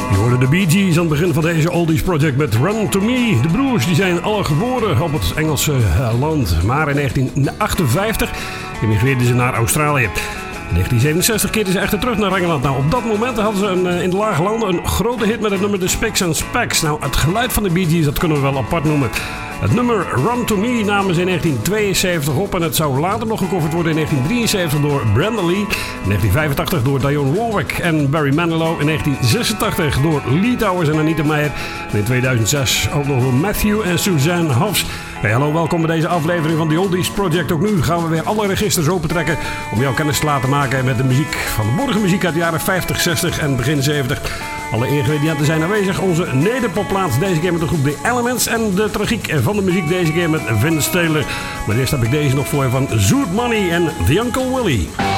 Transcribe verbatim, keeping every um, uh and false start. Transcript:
De Bee Gees aan het begin van deze Oldies Project met Run To Me. De broers die zijn alle geboren op het Engelse land. Maar in negentien achtenvijftig emigreerden ze naar Australië. In negentien zevenenzestig keerden ze echter terug naar Engeland. Nou, op dat moment hadden ze een, in de lage landen een grote hit met het nummer The Spiks and Specks. Nou, het geluid van de Bee Gees, dat kunnen we wel apart noemen. Het nummer Run To Me namen ze in negentien tweeënzeventig op en het zou later nog gecoverd worden in negentien drieënzeventig door Brenda Lee, in negentien vijfentachtig door Dionne Warwick en Barry Manilow, in negentien zesentachtig door Lee Towers en Anita Meijer en in tweeduizend zes ook nog door Matthew en Suzanne Hoffs. Hey, hallo, welkom bij deze aflevering van The Oldies Project. Ook nu gaan we weer alle registers opentrekken om jou kennis te laten maken met de muziek van de morgen muziek uit de jaren vijftig, zestig en begin zeventig. Alle ingrediënten zijn aanwezig. Onze nederpopplaats deze keer met de groep The Elements en de tragiek van de muziek deze keer met Vince Taylor. Maar eerst heb ik deze nog voor je van Zoot Money en The Uncle Willie.